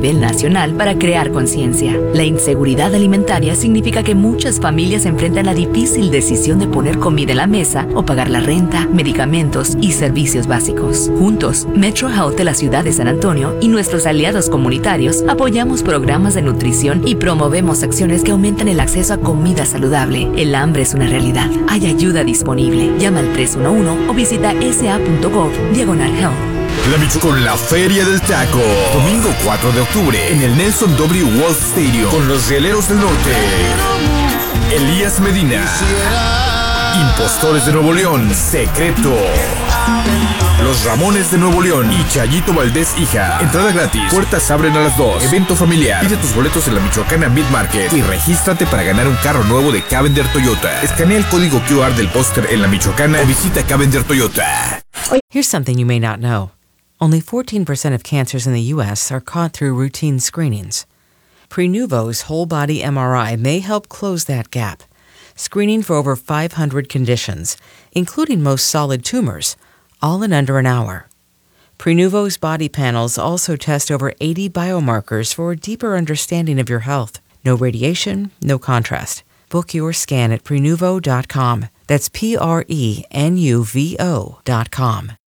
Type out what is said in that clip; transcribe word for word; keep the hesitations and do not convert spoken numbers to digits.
nivel nacional para crear conciencia. La inseguridad alimentaria significa que muchas familias enfrentan la difícil decisión de poner comida en la mesa o pagar la renta, medicamentos y servicios básicos. Juntos, Metro Health de la ciudad de San Antonio y nuestros aliados comunitarios apoyamos programas de nutrición y promovemos acciones que aumentan el acceso a comida saludable. El hambre es una realidad. Hay ayuda disponible. Llama al tres uno uno o visita s a punto gov diagonal health. La Micho con la Feria del Taco. Domingo cuatro de octubre en el Nelson W. Wolf Stadium con los Rieleros del Norte. Elías Medina. Impostores de Nuevo León. Secreto. Los Ramones de Nuevo León y Chayito Valdés hija. Entrada gratis. Puertas abren a las dos. Evento familiar. Pide tus boletos en la Michoacana Meat Market y regístrate para ganar un carro nuevo de Cavender Toyota. Escanea el código Q R del póster en la Michoacana o visita Cavender Toyota. Here's something you may not know. Only fourteen percent of cancers in the U S are caught through routine screenings. Prenuvo's whole-body M R I may help close that gap, screening for over five hundred conditions, including most solid tumors, all in under an hour. Prenuvo's body panels also test over eighty biomarkers for a deeper understanding of your health. No radiation, no contrast. Book your scan at prenuvo dot com. That's P R E N U V O dot com.